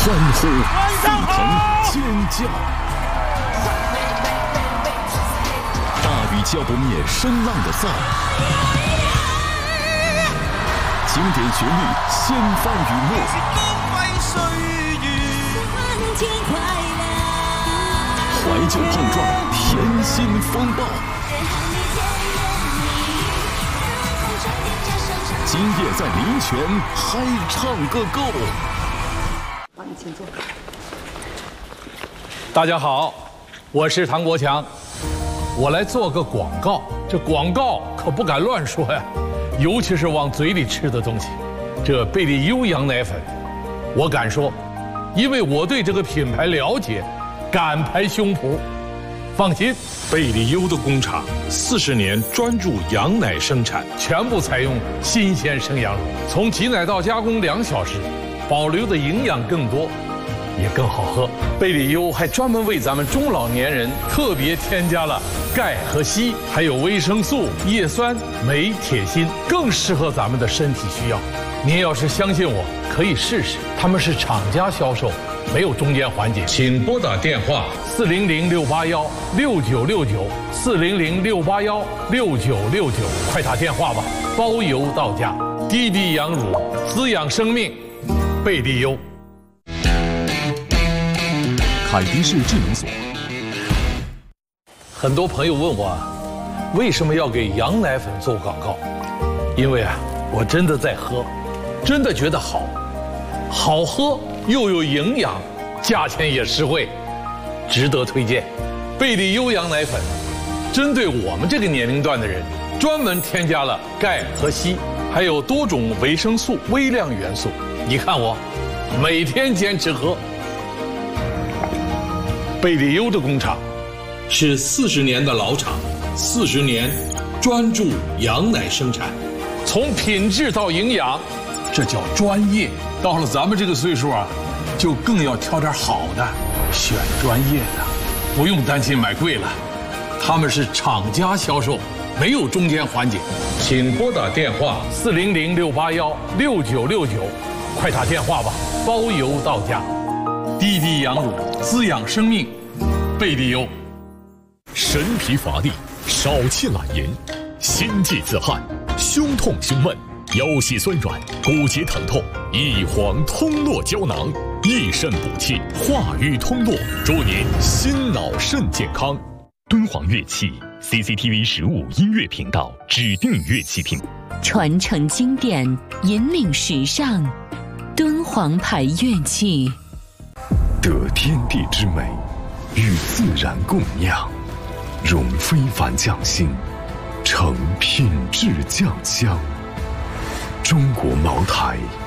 欢呼、沸腾、尖叫，大雨浇不灭声浪的骚，经典旋律掀翻雨幕，怀旧碰撞，甜心风暴。今夜在林泉嗨唱个够。 好，你请坐。 大家好，我是唐国强，我来做个广告。这广告可不敢乱说呀，尤其是往嘴里吃的东西。这贝利优羊奶粉，我敢说，因为我对这个品牌了解，敢拍胸脯。放心， 贝利优的工厂40年专注羊奶生产， 全部采用新鲜生羊乳，从挤奶到加工2小时，保留的营养更多，也更好喝。贝利优还专门为咱们中老年人特别添加了钙和硒，还有维生素、叶酸、镁、铁、锌，更适合咱们的身体需要。您要是相信我，可以试试，他们是厂家销售，没有中间环节。 请拨打电话 400-681-6969，400-681-6969，快打电话吧，包邮到家。滴滴羊乳，滋养生命，贝利优。 凯迪士智能锁。 很多朋友问我，为什么要给羊奶粉做广告？因为我真的在喝，真的觉得好喝又有营养，价钱也实惠，值得推荐。贝利优羊奶粉针对我们这个年龄段的人，专门添加了钙和硒，还有多种维生素、微量元素。你看我每天坚持喝。贝利优的工厂是40年的老厂，40年专注羊奶生产， 从品质到营养，这叫专业。到了咱们这个岁数就更要挑点好的，选专业的，不用担心买贵了。他们是厂家销售，没有中间环节。 请拨打电话 400-681-6969，快打电话吧，包邮到家。滴滴羊乳，滋养生命，贝利优。 神疲乏力，少气懒言，心悸自汗，胸痛胸闷，腰膝酸软，骨节疼痛，益黄通络胶囊，益肾补气，化瘀通络，祝您心脑肾健康。敦煌乐器 CCTV 15音乐频道指定乐器厅， 传承经典，引领时尚，敦煌牌乐器。 得天地之美，与自然共酿，融非凡匠心，成品质酱香。中国茅台